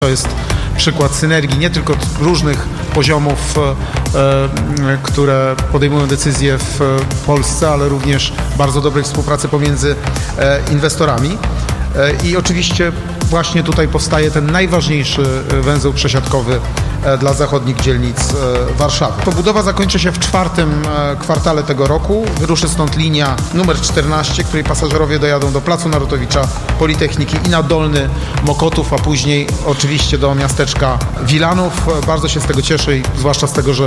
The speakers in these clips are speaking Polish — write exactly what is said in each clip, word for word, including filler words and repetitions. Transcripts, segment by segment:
To jest przykład synergii nie tylko różnych poziomów, e, które podejmują decyzje w Polsce, ale również bardzo dobrej współpracy pomiędzy e, inwestorami. E, I oczywiście właśnie tutaj powstaje ten najważniejszy węzeł przesiadkowy dla zachodnich dzielnic Warszawy. Pobudowa zakończy się w czwartym kwartale tego roku. Wyruszy stąd linia numer czternaście, której pasażerowie dojadą do Placu Narutowicza, Politechniki i na Dolny Mokotów, a później oczywiście do miasteczka Wilanów. Bardzo się z tego cieszę i zwłaszcza z tego, że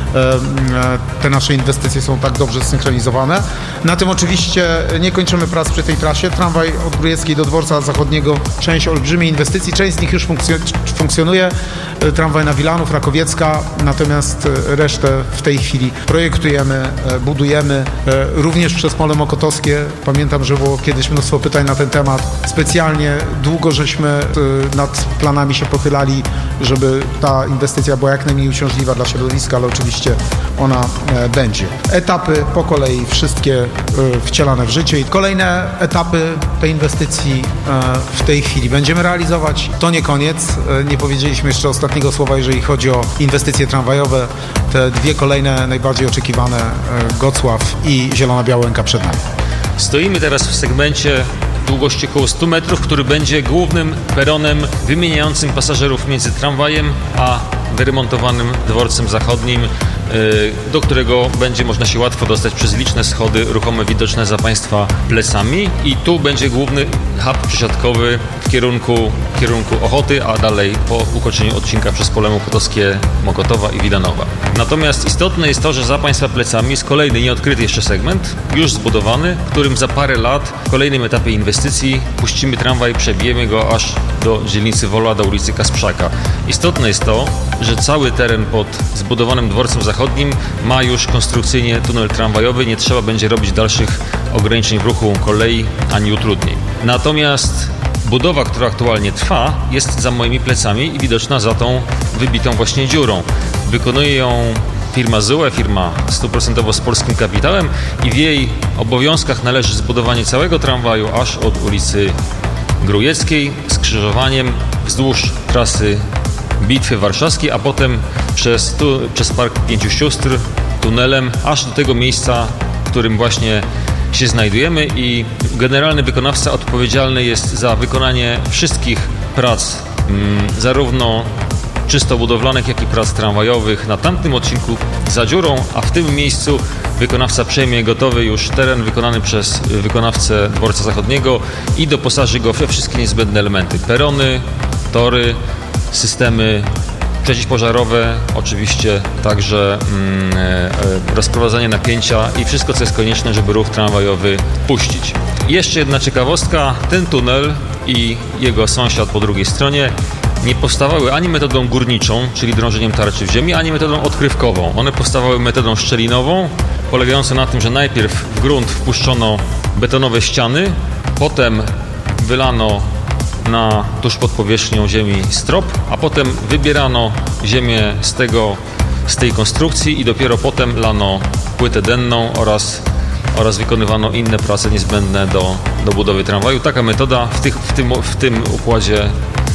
te nasze inwestycje są tak dobrze zsynchronizowane. Na tym oczywiście nie kończymy prac przy tej trasie. Tramwaj od Grójeckiej do Dworca Zachodniego, część olbrzymiej inwestycji, część z nich już funkcjonuje. Tramwaj na Wilanów, Rakowiecka, natomiast resztę w tej chwili projektujemy, budujemy. Również przez Pole Mokotowskie. Pamiętam, że było kiedyś mnóstwo pytań na ten temat. Specjalnie długo żeśmy nad planami się pochylali, żeby ta inwestycja była jak najmniej uciążliwa dla środowiska, ale oczywiście ona będzie. Etapy po kolei wszystkie wcielane w życie i kolejne etapy tej inwestycji w tej chwili będziemy realizować. To nie koniec. Nie powiedzieliśmy jeszcze ostatniego słowa, jeżeli chodzi o inwestycje tramwajowe. Te dwie kolejne, najbardziej oczekiwane, Gocław i Zielona Białęka przed nami. Stoimy teraz w segmencie długości około stu metrów, który będzie głównym peronem wymieniającym pasażerów między tramwajem a wyremontowanym dworcem zachodnim, do którego będzie można się łatwo dostać przez liczne schody ruchome widoczne za Państwa plecami i tu będzie główny hub przesiadkowy w kierunku, w kierunku Ochoty, a dalej po ukończeniu odcinka przez Pole Mokotowskie, Mokotowa i Wilanowa. Natomiast istotne jest to, że za Państwa plecami jest kolejny nieodkryty jeszcze segment, już zbudowany, w którym za parę lat w kolejnym etapie inwestycji puścimy tramwaj, przebijemy go aż do dzielnicy Wola, do ulicy Kasprzaka. Istotne jest to, że cały teren pod zbudowanym dworcem zachodnim ma już konstrukcyjnie tunel tramwajowy, nie trzeba będzie robić dalszych ograniczeń w ruchu kolei ani utrudnień. Natomiast budowa, która aktualnie trwa, jest za moimi plecami i widoczna za tą wybitą właśnie dziurą. Wykonuje ją firma Z U E, firma stuprocentowo z polskim kapitałem i w jej obowiązkach należy zbudowanie całego tramwaju aż od ulicy Grójeckiej, skrzyżowaniem wzdłuż trasy Bitwy Warszawskiej, a potem przez, tu, przez Park Pięciu Sióstr, tunelem, aż do tego miejsca, w którym właśnie się znajdujemy i generalny wykonawca odpowiedzialny jest za wykonanie wszystkich prac, mm, zarówno czysto budowlanych, jak i prac tramwajowych na tamtym odcinku za dziurą, a w tym miejscu wykonawca przejmie gotowy już teren wykonany przez wykonawcę Dworca Zachodniego i doposaży go we wszystkie niezbędne elementy. Perony, tory, systemy przeciwpożarowe, oczywiście także mm, e, rozprowadzanie napięcia i wszystko, co jest konieczne, żeby ruch tramwajowy puścić. Jeszcze jedna ciekawostka, ten tunel i jego sąsiad po drugiej stronie nie powstawały ani metodą górniczą, czyli drążeniem tarczy w ziemi, ani metodą odkrywkową. One powstawały metodą szczelinową, polegającą na tym, że najpierw w grunt wpuszczono betonowe ściany, potem wylano na tuż pod powierzchnią ziemi strop, a potem wybierano ziemię z tego, z tej konstrukcji i dopiero potem lano płytę denną oraz, oraz wykonywano inne prace niezbędne do, do budowy tramwaju. Taka metoda w, tych, w, tym, w tym układzie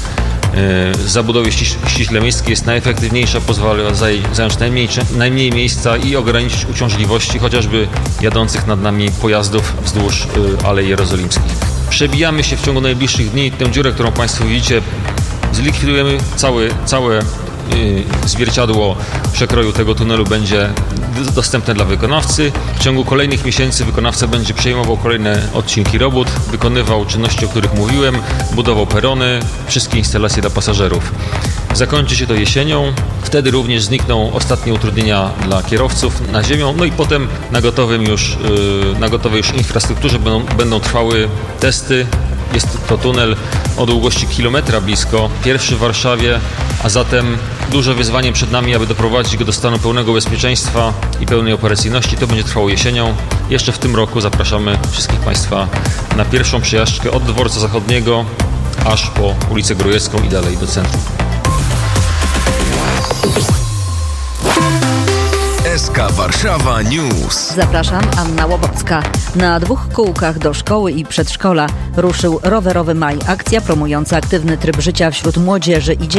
yy, zabudowy ściś, ściśle miejskiej jest najefektywniejsza, pozwala zająć najmniej, najmniej miejsca i ograniczyć uciążliwości chociażby jadących nad nami pojazdów wzdłuż yy, Alei Jerozolimskich. Przebijamy się w ciągu najbliższych dni. Tę dziurę, którą Państwo widzicie, zlikwidujemy. Całe, całe yy, zwierciadło przekroju tego tunelu będzie dostępne dla wykonawcy. W ciągu kolejnych miesięcy wykonawca będzie przejmował kolejne odcinki robót, wykonywał czynności, o których mówiłem, budował perony, wszystkie instalacje dla pasażerów. Zakończy się to jesienią, wtedy również znikną ostatnie utrudnienia dla kierowców na ziemią, no i potem na gotowym już, yy, na gotowej już infrastrukturze będą, będą trwały testy. Jest to tunel o długości kilometra blisko, pierwszy w Warszawie, a zatem duże wyzwanie przed nami, aby doprowadzić go do stanu pełnego bezpieczeństwa i pełnej operacyjności. To będzie trwało jesienią. Jeszcze w tym roku zapraszamy wszystkich Państwa na pierwszą przejażdżkę od Dworca Zachodniego aż po ulicę Grójecką i dalej do centrum. S K Warszawa News. Zapraszam, Anna Łobocka. Na dwóch kółkach do szkoły i przedszkola ruszył rowerowy maj. Akcja promująca aktywny tryb życia wśród młodzieży i dzieci.